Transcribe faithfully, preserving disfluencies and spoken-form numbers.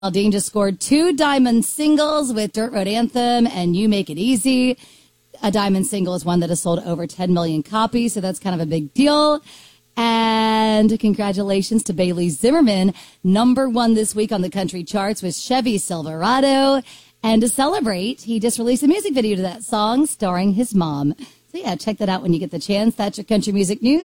Dean just scored two diamond singles with Dirt Road Anthem and You Make It Easy. A diamond single is one that has sold over ten million copies, so that's kind of a big deal. And congratulations to Bailey Zimmerman, number one this week on the country charts with Chevy Silverado. And to celebrate, he just released a music video to that song starring his mom. So yeah, check that out when you get the chance. That's your country music news.